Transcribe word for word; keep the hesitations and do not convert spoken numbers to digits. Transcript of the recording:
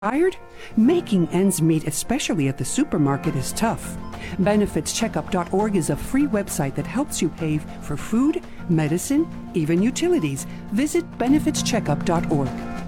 Tired? Making ends meet, especially at the supermarket, is tough. benefits checkup dot org is a free website that helps you pay for food, medicine, even utilities. Visit benefits checkup dot org.